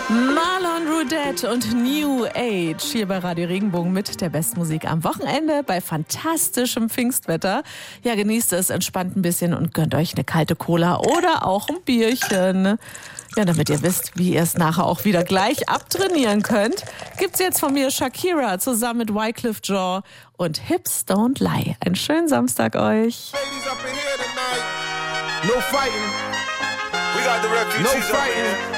Marlon Roudette und New Age hier bei Radio Regenbogen mit der besten Musik am Wochenende bei fantastischem Pfingstwetter. Ja, genießt es, entspannt ein bisschen und gönnt euch eine kalte Cola oder auch ein Bierchen. Ja, damit ihr wisst, wie ihr es nachher auch wieder gleich abtrainieren könnt, gibt's jetzt von mir Shakira zusammen mit Wyclef Jean und Hips Don't Lie. Einen schönen Samstag euch. Ladies up in here tonight. No fighting. We got the refugees. No fighting.